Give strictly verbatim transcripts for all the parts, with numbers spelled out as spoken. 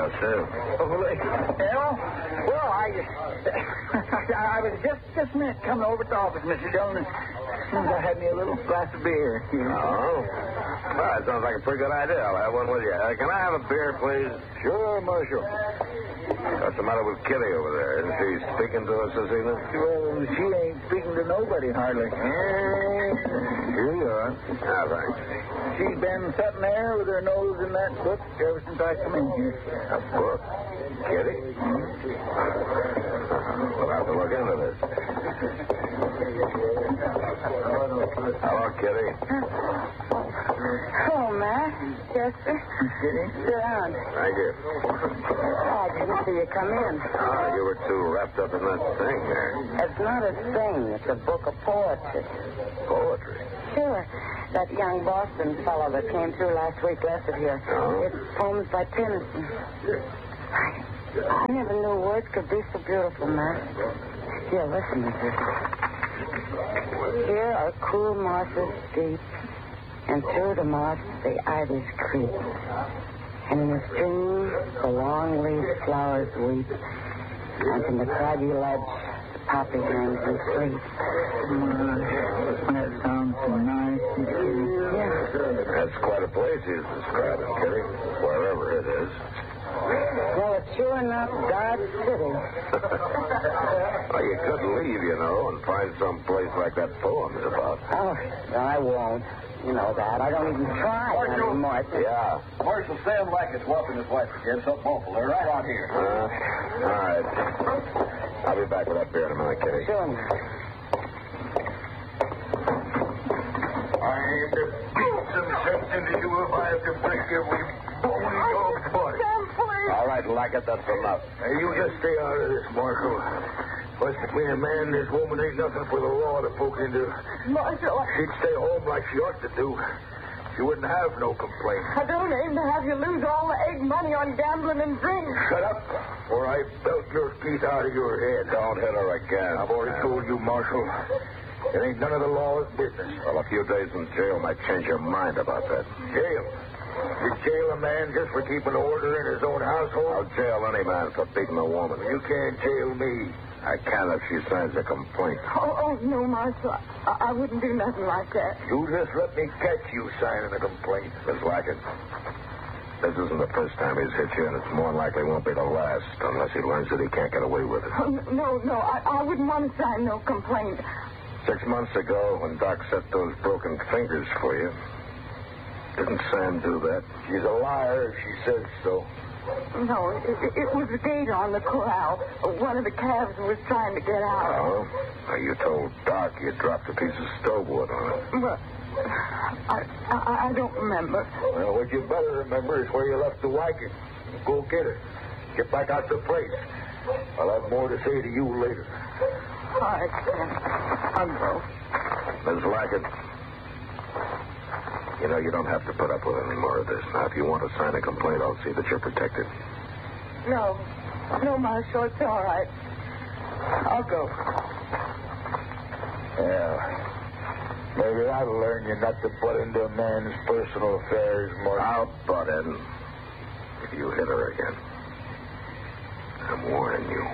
Yes, sir. Oh, well, well, I, I was just just a minute coming over to the office, Mister Dillon, and as soon as I had me a little glass of beer. Oh? Well, that sounds like a pretty good idea. I'll have one with you. Uh, can I have a beer, please? Sure, Marshal. What's the matter with Kitty over there? Isn't she speaking to us this evening? Well, she ain't speaking to nobody, hardly. Here you are. Ah, thanks. She's been sitting there with her nose in that book ever since I come in here. A book? Kitty? We'll have to look into this. Hello, Kitty. Oh, Matt. Yes, sir. Kitty? Sit down. Thank you. Oh, I didn't see you come in. Ah, you were too wrapped up in that thing there. It's not a thing. It's a book of poetry. Poetry? Sure. That young Boston fellow that came through last week left it here. Oh? It's poems by Tennyson. I, I never knew words could be so beautiful, Matt. Here, listen to this. Here are cool mosses deep, and through the moss the ivies creep. And in the stream the long-leaved flowers weep, and from the craggy ledge the poppy hangs in sleep. Uh, that sounds so nice. Yeah. That's quite a place he's describing, Kitty. Wherever it is. Well, it's sure enough God's city. Well, you could leave, you know, and find some place like that poem's about. Oh, no, I won't. You know that. I don't even try anymore. Yeah. Marshal Sam Lackett's whopping his wife again. Something awful. They're right out here. Uh, all right. I'll be back with that beer in a minute, Kitty. Sure, Matt. I aim to beat some sense into you if I have to break every bone in your body. Sam, please. All right, Lackett, that's enough. Hey, you just stay out of this, Marshal. What's between a man and this woman ain't nothing for the law to poke into. Marshal, I, She'd stay home like she ought to do. She wouldn't have no complaint. I don't aim to have you lose all the egg money on gambling and drink. Shut up, or I belt your teeth out of your head. Don't hit her again. I've already told you, Marshal. It ain't none of the law's business. Well, a few days in jail might change your mind about that. Jail. You jail a man just for keeping order in his own household? I'll jail any man for beating a woman. You can't jail me. I can if she signs a complaint. Oh, oh no, Marshal. I, I wouldn't do nothing like that. You just let me catch you signing a complaint. Miss Lackett, this isn't the first time he's hit you, and it's more likely won't be the last, unless he learns that he can't get away with it. Oh, no, no, I, I wouldn't want to sign no complaint. Six months ago, when Doc set those broken fingers for you, didn't Sam do that? She's a liar if she says so. No, it, it was the gate on the corral. One of the calves was trying to get out. Oh? Now, you told Doc you dropped a piece of stove wood on it. Well, I, I, I don't remember. Well, what you better remember is where you left the wagon. Go get it. Get back out to the place. I'll have more to say to you later. All right, Sam. I'll go. Miss Lackett, you know, you don't have to put up with any more of this. Now, if you want to sign a complaint, I'll see that you're protected. No. No, Marshal, it's all right. I'll go. Yeah. Maybe that'll learn you not to butt into a man's personal affairs, Mark. I'll butt in if you hit her again. I'm warning you.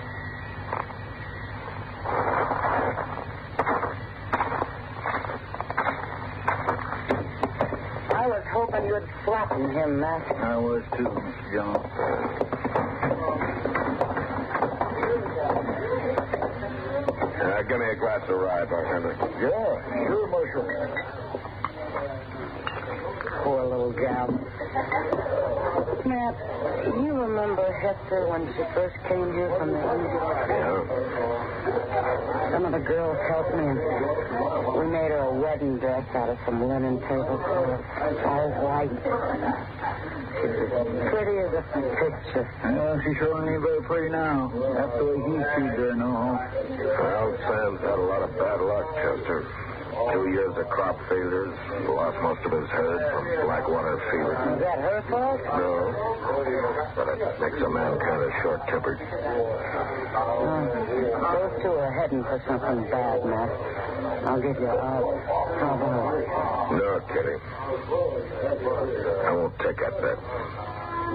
I was hoping you'd flatten him, Matt. I was too, Mister Jones. Uh, give me a glass of rye, bartender. Yeah, sure, Marshal. Poor little gal. Matt, you remember Hester when she first came here from the East? Yeah? Some of the girls helped me, and we made her a wedding dress out of some linen tablecloth, all white. She's as pretty as a picture. Well, she sure ain't very pretty now. That's the way he treated her, no. Well, Sam's had a lot of bad luck, Chester. Two years of crop failures, lost most of his herd from black water fever. Is that her fault? No, but it makes a man kind of short-tempered. Uh, those two are heading for something bad, Matt. I'll give you odds. How about it? No, Kitty. I won't take that bet.